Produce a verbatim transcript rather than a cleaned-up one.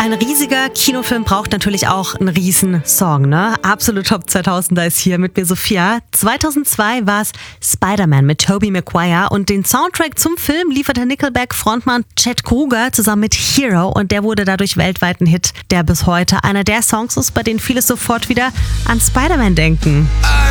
Ein riesiger Kinofilm braucht natürlich auch einen riesen Song, ne? Absolut Top zweitausender ist hier mit mir Sophia. zweitausendzwei war es Spider-Man mit Tobey Maguire und den Soundtrack zum Film lieferte Nickelback-Frontmann Chad Kroeger zusammen mit Hero und der wurde dadurch weltweit ein Hit, der bis heute einer der Songs ist, bei denen viele sofort wieder an Spider-Man denken.